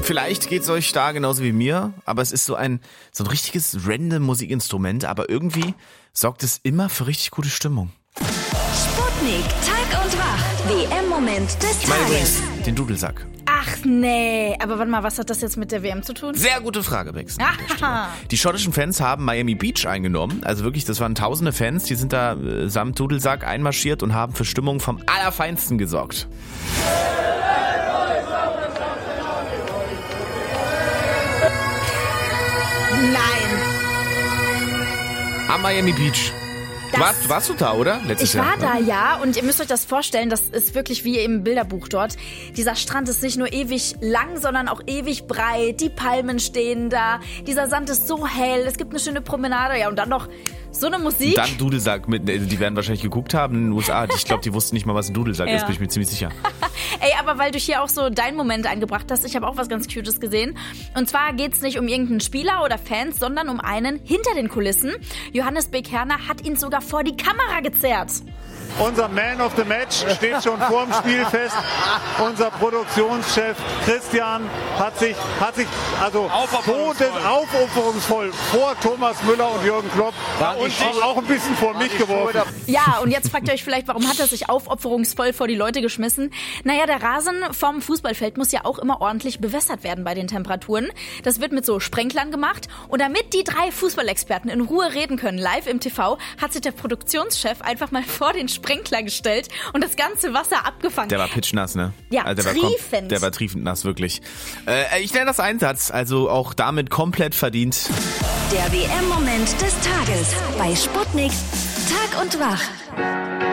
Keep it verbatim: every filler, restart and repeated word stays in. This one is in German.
Vielleicht geht's euch da genauso wie mir, aber es ist so ein so ein richtiges random Musikinstrument, aber irgendwie sorgt es immer für richtig gute Stimmung. Sputnik, Tag und Wach, W M-Moment des Ich meine Tages. übrigens den Dudelsack. Ach nee, aber warte mal, was hat das jetzt mit der W M zu tun? Sehr gute Frage, Bex. Aha. Die schottischen Fans haben Miami Beach eingenommen. Also wirklich, das waren tausende Fans, die sind da äh, samt Dudelsack einmarschiert und haben für Stimmung vom Allerfeinsten gesorgt. Nein. Am Miami Beach. Du Das- warst, warst du da, oder? Letztes Ich war Jahr, da, ne? ja, und ihr müsst euch das vorstellen, das ist wirklich wie im Bilderbuch dort. Dieser Strand ist nicht nur ewig lang, sondern auch ewig breit. Die Palmen stehen da, dieser Sand ist so hell, es gibt eine schöne Promenade, ja, und dann noch so eine Musik. Dann Dudelsack. Mit, äh, die werden wahrscheinlich geguckt haben in den U S A. Ich glaube, die wussten nicht mal, was ein Dudelsack Ja. ist, bin ich mir ziemlich sicher. Ey, aber weil du hier auch so deinen Moment eingebracht hast, ich habe auch was ganz Cutes gesehen. Und zwar geht's nicht um irgendeinen Spieler oder Fans, sondern um einen hinter den Kulissen. Johannes B. Kerner hat ihn sogar vor die Kamera gezerrt. Unser Man of the Match steht schon vor dem Spiel fest. Unser Produktionschef Christian hat sich, hat sich also todes aufopferungsvoll vor Thomas Müller und Jürgen Klopp und auch ein bisschen vor mich geworfen. Ja, und jetzt fragt ihr euch vielleicht, warum hat er sich aufopferungsvoll vor die Leute geschmissen? Naja, der Rasen vom Fußballfeld muss ja auch immer ordentlich bewässert werden bei den Temperaturen. Das wird mit so Sprenklern gemacht. Und damit die drei Fußballexperten in Ruhe reden können, live im T V, hat sich der Produktionschef einfach mal vor den Sprenkler gestellt und das ganze Wasser abgefangen. Der war pitschnass, ne? Ja, also der war kom- triefend. Der war triefend nass, wirklich. Äh, ich nenne das Einsatz, also auch damit komplett verdient. Der W M-Moment des Tages bei Sputnik, Tag und Wach.